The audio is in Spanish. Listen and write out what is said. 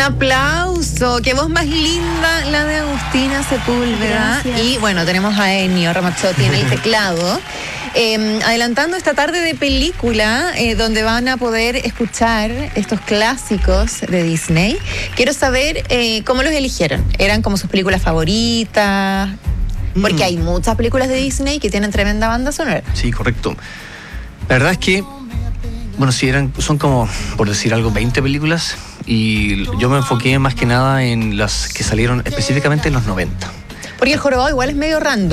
aplauso. Qué voz más linda la de Agustina Sepúlveda. Gracias. Y bueno, tenemos a Ennio Ramazzotti en el teclado. Adelantando esta tarde de película, donde van a poder escuchar estos clásicos de Disney. Quiero saber cómo los eligieron. ¿Eran como sus películas favoritas? Porque hay muchas películas de Disney que tienen tremenda banda sonora. Sí, correcto. La verdad es que, bueno, sí, son como, por decir algo, 20 películas, y yo me enfoqué más que nada en las que salieron específicamente en los 90. Porque El Jorobado igual es medio random.